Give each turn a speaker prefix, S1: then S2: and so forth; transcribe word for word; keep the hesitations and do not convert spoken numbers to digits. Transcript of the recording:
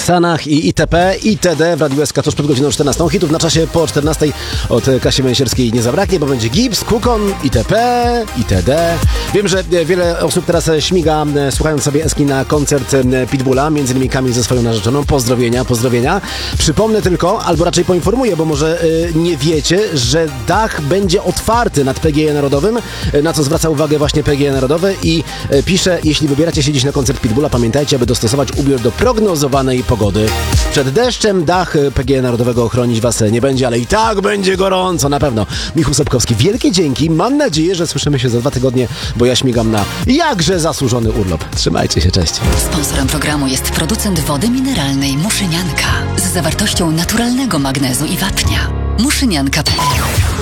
S1: Stanach i itp. itd. w Radiu S K tuż przed godziną czternastą. Hitów na czasie po czternastej od Kasi Męsierskiej nie zabraknie, bo będzie Gibbs, Kukon, itp. itd. Wiem, że wiele osób teraz śmiga, słuchając sobie Eski na koncert Pitbulla, między innymi Kamil ze swoją narzeczoną. Pozdrowienia, pozdrowienia. Przypomnę tylko, albo raczej poinformuję, bo może y, nie wiecie, że dach będzie otwarty nad P G E Narodowym, na co zwraca uwagę właśnie P G E Narodowe i y, pisze, jeśli wybieracie się dziś na koncert Pitbulla, pamiętajcie, aby dostosować ubiór do prognozowanej pogody. Przed deszczem dach P G E Narodowego chronić was nie będzie, ale i tak będzie gorąco, na pewno. Michał Sobkowski, wielkie dzięki. Mam nadzieję, że słyszymy się za dwa tygodnie, bo ja śmigam na jakże zasłużony urlop. Trzymajcie się, cześć.
S2: Sponsorem programu jest producent wody mineralnej Muszynianka z zawartością naturalnego magnezu i wapnia. muszynianka kropka p l